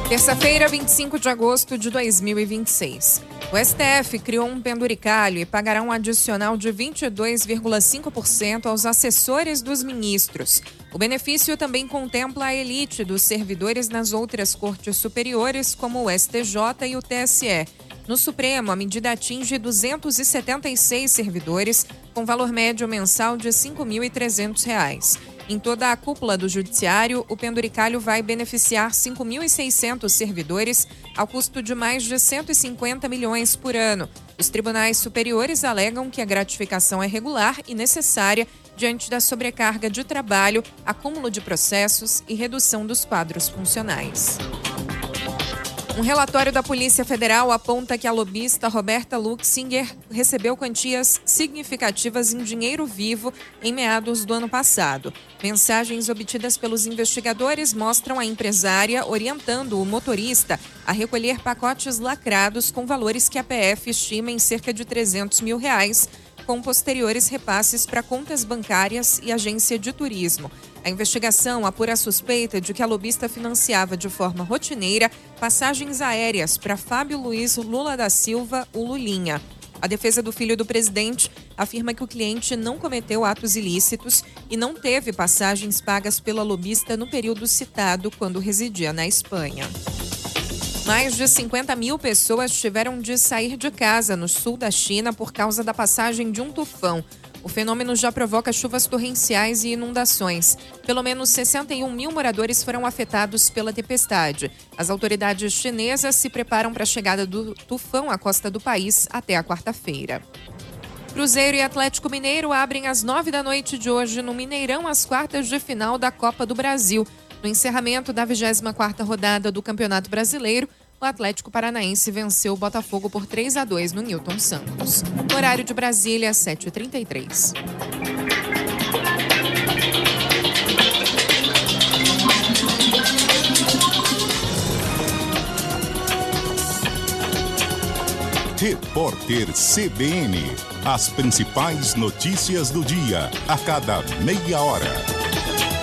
Terça-feira, 25 de agosto de 2026. O STF criou um penduricalho e pagará um adicional de 22,5% aos assessores dos ministros. O benefício também contempla a elite dos servidores nas outras cortes superiores, como o STJ e o TSE. No Supremo, a medida atinge 276 servidores, com valor médio mensal de R$ 5.300. Em toda a cúpula do Judiciário, o penduricalho vai beneficiar 5.600 servidores, ao custo de mais de 150 milhões por ano. Os tribunais superiores alegam que a gratificação é regular e necessária diante da sobrecarga de trabalho, acúmulo de processos e redução dos quadros funcionais. Um relatório da Polícia Federal aponta que a lobista Roberta Luxinger recebeu quantias significativas em dinheiro vivo em meados do ano passado. Mensagens obtidas pelos investigadores mostram a empresária orientando o motorista a recolher pacotes lacrados com valores que a PF estima em cerca de R$300 mil, com posteriores repasses para contas bancárias e agência de turismo. A investigação apura a suspeita de que a lobista financiava de forma rotineira passagens aéreas para Fábio Luiz Lula da Silva, o Lulinha. A defesa do filho do presidente afirma que o cliente não cometeu atos ilícitos e não teve passagens pagas pela lobista no período citado quando residia na Espanha. Mais de 50 mil pessoas tiveram de sair de casa no sul da China por causa da passagem de um tufão. O fenômeno já provoca chuvas torrenciais e inundações. Pelo menos 61 mil moradores foram afetados pela tempestade. As autoridades chinesas se preparam para a chegada do tufão à costa do país até a quarta-feira. Cruzeiro e Atlético Mineiro abrem às 9 da noite de hoje no Mineirão as quartas de final da Copa do Brasil. No encerramento da 24ª rodada do Campeonato Brasileiro, o Atlético Paranaense venceu o Botafogo por 3-2 no Newton Santos. Horário de Brasília, 7h33. Repórter CBN. As principais notícias do dia, a cada meia hora.